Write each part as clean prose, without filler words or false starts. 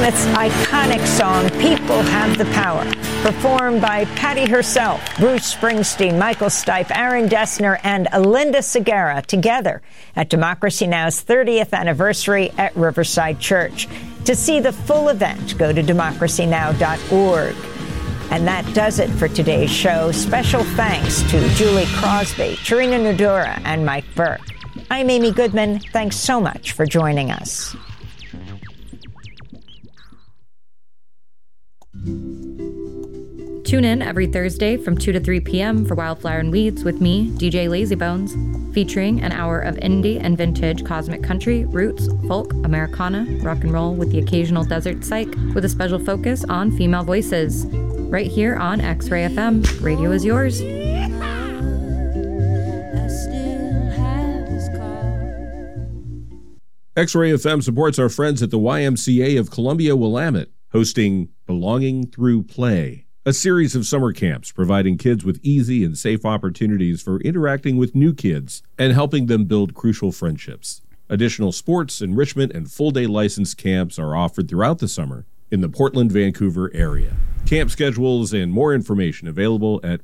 Smith's iconic song, People Have the Power, performed by Patty herself, Bruce Springsteen, Michael Stipe, Aaron Dessner, and Linda Segarra together at Democracy Now!'s 30th anniversary at Riverside Church. To see the full event, go to democracynow.org. And that does it for today's show. Special thanks to Julie Crosby, Charina Nudura, and Mike Burke. I'm Amy Goodman. Thanks so much for joining us. Tune in every Thursday from 2 to 3 p.m. for Wildflower and Weeds with me, DJ Lazybones, featuring an hour of indie and vintage cosmic country, roots, folk, Americana, rock and roll with the occasional desert psych, with a special focus on female voices. Right here on X-Ray FM. Radio is yours. X-Ray FM supports our friends at the YMCA of Columbia Willamette, hosting Belonging Through Play, a series of summer camps providing kids with easy and safe opportunities for interacting with new kids and helping them build crucial friendships. Additional sports, enrichment, and full-day licensed camps are offered throughout the summer in the Portland-Vancouver area. Camp schedules and more information available at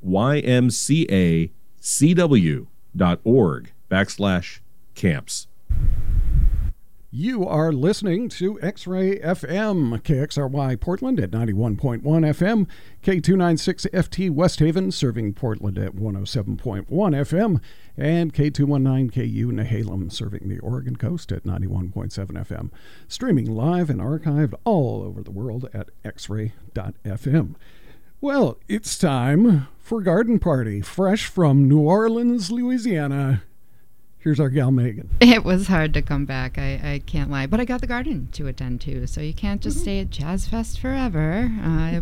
ymcacw.org/camps. You are listening to X-Ray FM, KXRY Portland at 91.1 FM, K296FT West Haven serving Portland at 107.1 FM, and K219KU Nehalem serving the Oregon coast at 91.7 FM. Streaming live and archived all over the world at xray.fm. Well, it's time for Garden Party, fresh from New Orleans, Louisiana. Here's our gal, Megan. It was hard to come back, I can't lie. But I got the garden to attend to, so you can't just stay at Jazz Fest forever. I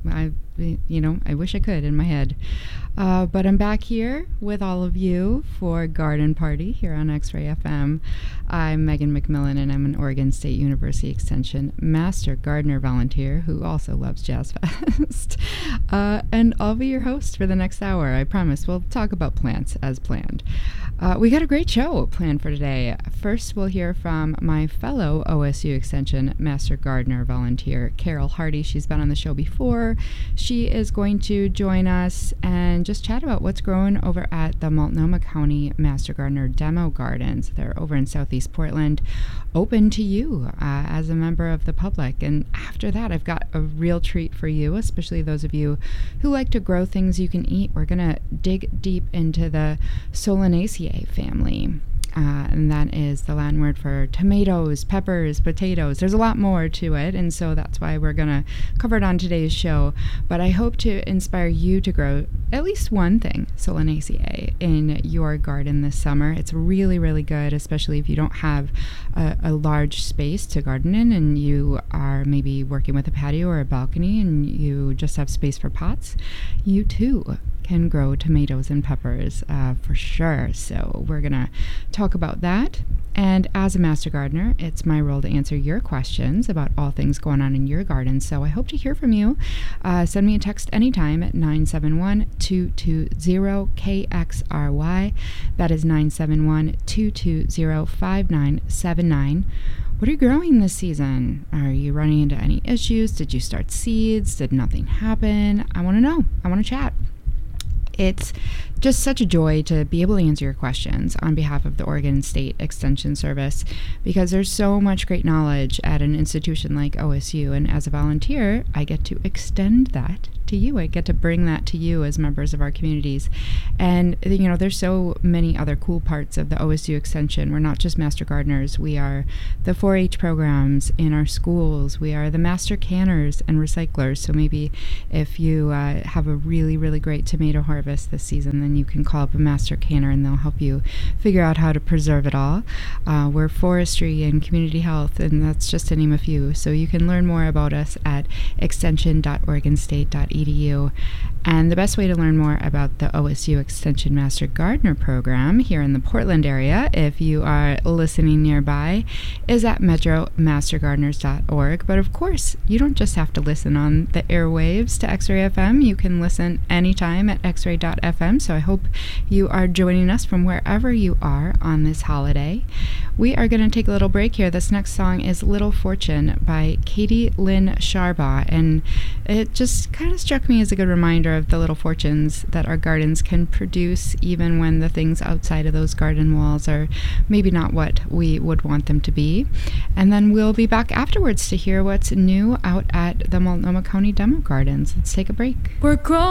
wish I could in my head. But I'm back here with all of you for Garden Party here on X-Ray FM. I'm Megan McMillan, and I'm an Oregon State University Extension Master Gardener Volunteer who also loves Jazz Fest. And I'll be your host for the next hour, I promise. We'll talk about plants as planned. We got a great show planned for today. First, we'll hear from my fellow OSU Extension Master Gardener Volunteer, Carol Hardy. She's been on the show before. She is going to join us and just chat about what's growing over at the Multnomah County Master Gardener Demo Gardens. They're over in Southeast Portland, open to you as a member of the public. And after that, I've got a real treat for you, especially those of you who like to grow things you can eat. We're going to dig deep into the Solanaceae family. And that is the Latin word for tomatoes, peppers, potatoes. There's a lot more to it, and so that's why we're going to cover it on today's show. But I hope to inspire you to grow at least one thing, Solanaceae, in your garden this summer. It's really, really good, especially if you don't have a large space to garden in and you are maybe working with a patio or a balcony and you just have space for pots. You too can grow tomatoes and peppers for sure. So we're gonna talk about that. And as a master gardener, it's my role to answer your questions about all things going on in your garden. So I hope to hear from you. Send me a text anytime at 971-220-KXRY. That is 971-220-5979. What are you growing this season? Are you running into any issues? Did you start seeds? Did nothing happen? I want to know. I want to chat. It's just such a joy to be able to answer your questions on behalf of the Oregon State Extension Service, because there's so much great knowledge at an institution like OSU, and as a volunteer, I get to extend that to you. I get to bring that to you as members of our communities. And, you know, there's so many other cool parts of the OSU Extension. We're not just master gardeners. We are the 4-H programs in our schools. We are the master canners and recyclers. So maybe if you have a really, really great tomato harvest this season, then you can call up a master canner and they'll help you figure out how to preserve it all. We're forestry and community health, and that's just to name a few. So you can learn more about us at extension.oregonstate.edu. osU.edu. And the best way to learn more about the OSU Extension Master Gardener program here in the Portland area, if you are listening nearby, is at metromastergardeners.org. But of course, you don't just have to listen on the airwaves to X-Ray FM. You can listen anytime at xray.fm. So I hope you are joining us from wherever you are on this holiday. We are going to take a little break here. This next song is Little Fortune by Katie Lynn Sharbaugh. And it just kind of struck me as a good reminder of the little fortunes that our gardens can produce, even when the things outside of those garden walls are maybe not what we would want them to be. And then we'll be back afterwards to hear what's new out at the Multnomah County Demo Gardens. Let's take a break. We're growing